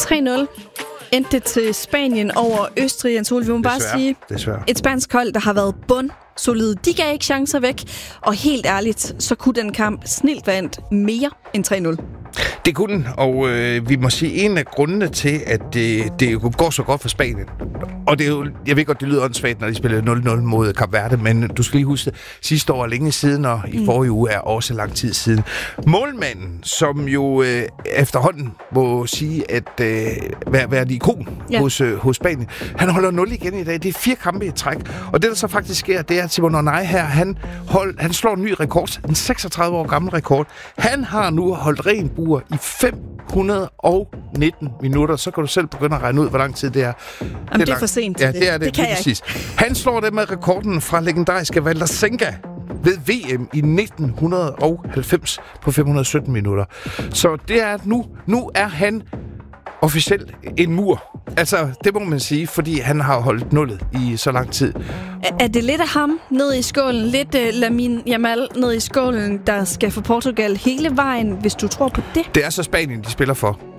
3-0 endte det til Spanien over Østrig. Jens Ole, vi må bare sige, et spansk hold, der har været bundsolid. De gav ikke chancer væk, og helt ærligt, så kunne den kamp snilt være endt mere end 3-0. Det kunne den, og vi må sige, en af grundene til, at det går så godt for Spanien, og det er jo, jeg ved godt, det lyder åndssvagt, når de spillede 0-0 mod Kap Verde, men du skal lige huske, sidste år er længe siden, og i forrige uge er også lang tid siden. Målmanden, som jo efterhånden må sige, at være en ikon hos Spanien, han holder 0 igen i dag. Det er 4 kampe i træk, og det, der så faktisk sker, det er, at Simon Onay her, han slår en ny rekord, en 36 år gammel rekord. Han har nu holdt ren bur i 519 minutter. Så kan du selv begynde at regne ud, hvor lang tid det er. Jamen, det er for sent til det. Ja, det er det. Det kan jeg præcis. Han slår det med rekorden fra legendariske Valder Senga ved VM i 1990 på 517 minutter. Så det er nu er han officielt en mur. Altså, det må man sige, fordi han har holdt nullet i så lang tid. Er det lidt af ham ned i skålen, lidt Lamine Yamal ned i skålen, der skal få Portugal hele vejen, hvis du tror på det? Det er så Spanien, de spiller for.